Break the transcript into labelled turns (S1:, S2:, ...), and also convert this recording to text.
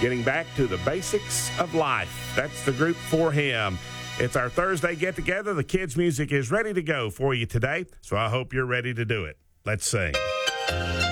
S1: getting back to the basics of life. That's the group For Him. It's our Thursday get-together. The kids' music is ready to go for you today, so I hope you're ready to do it. Let's sing.